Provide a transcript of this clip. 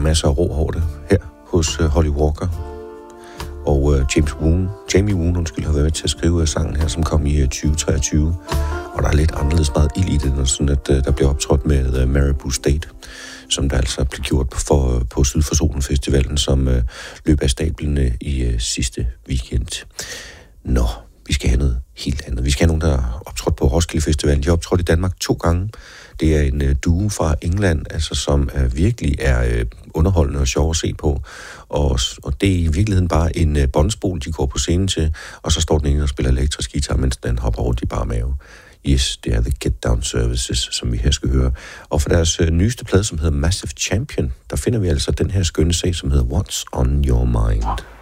masser af råhårde her hos Holly Walker. Og Jamie Woon har været med til at skrive sangen her, som kom i 2023. Og der er lidt anderledes meget ild i det, sådan at der bliver optrådt med Marabou State, som der altså blev gjort på Syd for Solen Festivalen, som løb af stablene i sidste weekend. Nå, vi skal have noget helt andet. Vi skal have nogen, der har optrådt på Roskilde Festivalen. De har optrådt i Danmark 2 gange. Det er en duo fra England, altså, som virkelig er underholdende og sjov at se på. Og det er i virkeligheden bare en båndspol, de går på scenen til, og så står den ene og spiller elektrisk guitar, mens den hopper rundt i bare mave. Yes, det er The Get Down Services, som vi her skal høre. Og for deres nyeste plade, som hedder Massive Champion, der finder vi altså den her skønne sag, som hedder What's on Your Mind.